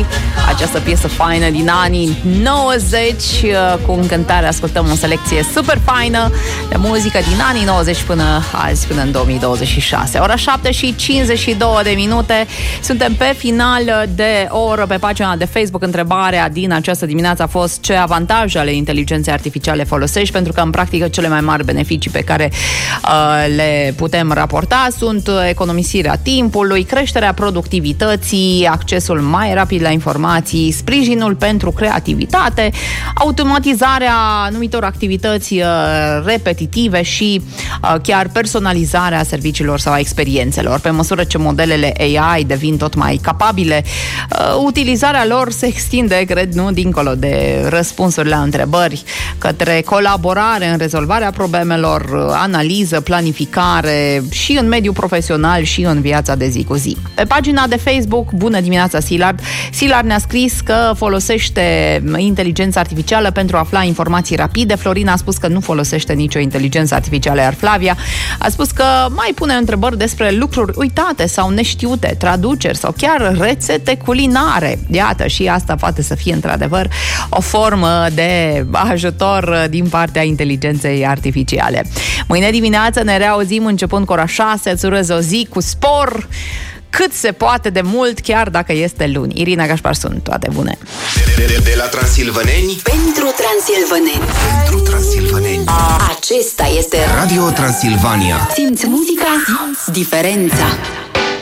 Această piesă faină din anii 90. Cu încântare ascultăm o selecție super faină de muzică din anii 90 până azi, până în 2026. Ora 7:52. Suntem pe final de oră pe pagina de Facebook. Întrebarea din această dimineață a fost: ce avantaje ale inteligenței artificiale folosești? Pentru că în practică cele mai mari beneficii pe care le putem raporta sunt economisirea timpului, creșterea productivității, accesul mai rapid la informații, sprijinul pentru creativitate, automatizarea anumitor activități repetitive și chiar personalizarea serviciilor sau a experiențelor. Pe măsură ce modelele AI devin tot mai capabile, utilizarea lor se extinde, cred, nu dincolo de răspunsuri la întrebări, către colaborare în rezolvarea problemelor, analiză, planificare și în mediul profesional și în viața de zi cu zi. Pe pagina de Facebook, bună dimineața Silard! Silard ne-a scris că folosește inteligența artificială pentru a afla informații rapide. Florina a spus că nu folosește nicio inteligență artificială, iar Flavia a spus că mai pune întrebări despre lucruri uitate sau neștiute, traduceri sau chiar rețete culinare. Iată, și asta poate să fie într-adevăr o formă de ajutor din partea inteligenței artificiale. Mâine dimineață ne reauzim începând cu ora 6. Îți urez o zi cu spor cât se poate de mult, chiar dacă este luni. Irina Gașpar sunt, toate bune! De la transilvaneni pentru transilvaneni. Pentru transilvaneni. Acesta este Radio Transilvania. Simți muzica, simți diferența.